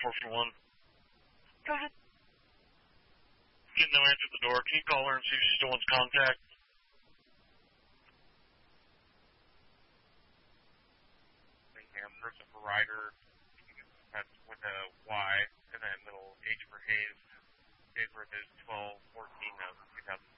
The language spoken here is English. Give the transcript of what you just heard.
441. Getting no answer at the door. Can you call her and see if she still wants contact? Person for Ryder, that's with a Y, and then middle H for Hayes. Date birth is 12/14/2006.